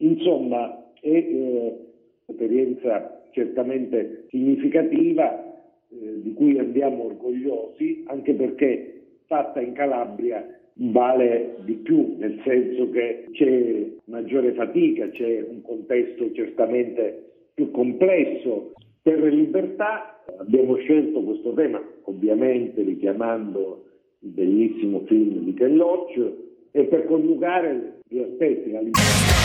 Insomma, è un'esperienza certamente significativa, di cui andiamo orgogliosi, anche perché fatta in Calabria vale di più, nel senso che c'è maggiore fatica, c'è un contesto certamente più complesso. Per le libertà abbiamo scelto questo tema, ovviamente richiamando il bellissimo film di Ken Loach, e per coniugare due aspetti, la libertà